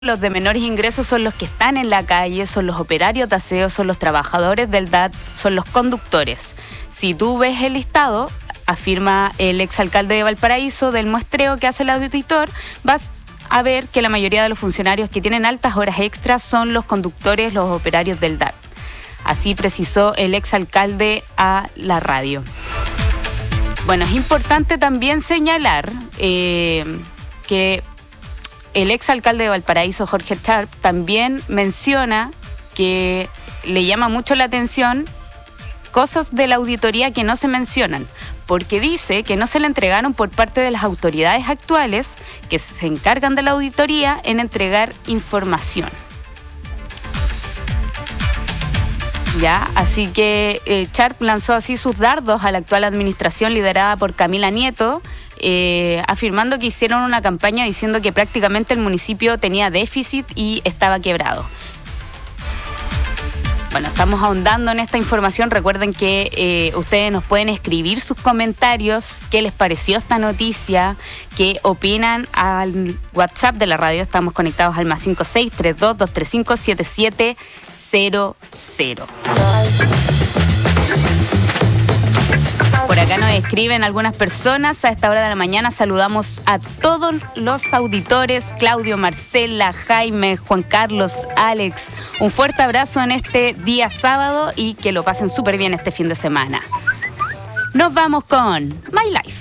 Los de menores ingresos son los que están en la calle, son los operarios de aseo, son los trabajadores del DAT, son los conductores. Si tú ves el listado, afirma el exalcalde de Valparaíso, del muestreo que hace el auditor, vas a ver que la mayoría de los funcionarios que tienen altas horas extras son los conductores, los operarios del DAT. Así precisó el exalcalde a la radio. Bueno, es importante también señalar que el exalcalde de Valparaíso, Jorge Sharp, también menciona que le llama mucho la atención cosas de la auditoría que no se mencionan, porque dice que no se le entregaron por parte de las autoridades actuales que se encargan de la auditoría en entregar información. Ya, así que Sharp lanzó así sus dardos a la actual administración liderada por Camila Nieto, afirmando que hicieron una campaña diciendo que prácticamente el municipio tenía déficit y estaba quebrado. Bueno, estamos ahondando en esta información. Recuerden que ustedes nos pueden escribir sus comentarios, qué les pareció esta noticia, qué opinan al WhatsApp de la radio. Estamos conectados al +56 32 235 7700. Por acá nos escriben algunas personas. A esta hora de la mañana saludamos a todos los auditores: Claudio, Marcela, Jaime, Juan Carlos, Alex. Un fuerte abrazo en este día sábado y que lo pasen súper bien este fin de semana. Nos vamos con My Life.